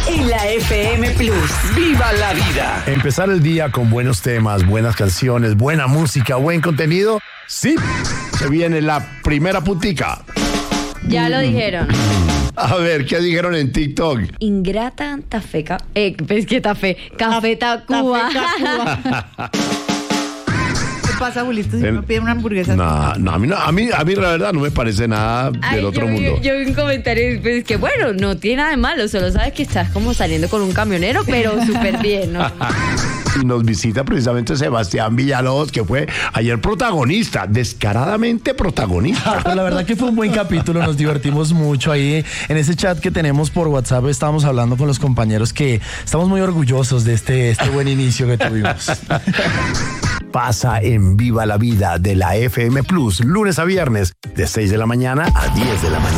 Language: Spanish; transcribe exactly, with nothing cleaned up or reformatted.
en la F M Plus. ¡Viva la vida! Empezar el día con buenos temas, buenas canciones, buena música, buen contenido. Sí, se viene la primera putica. Ya lo dijeron. A ver, ¿qué dijeron en TikTok? Ingrata Tafeca. Eh, es que Tafe. Café Tacuba. ¿Qué pasa, Julito, si El- uno pide una hamburguesa? No, no, a mí, no, a mí, a mí la verdad no me parece nada del Ay, otro yo, mundo. Yo, yo vi un comentario pues, que bueno, no tiene nada de malo, solo sabes que estás como saliendo con un camionero, pero súper bien, ¿no? Y nos visita precisamente Sebastián Villalobos, que fue ayer protagonista, descaradamente protagonista. Pero la verdad que fue un buen capítulo, nos divertimos mucho ahí en ese chat que tenemos por WhatsApp. Estábamos hablando con los compañeros que estamos muy orgullosos de este, este buen inicio que tuvimos. Pasa en Viva la Vida de la F M Plus, lunes a viernes, de seis de la mañana a diez de la mañana.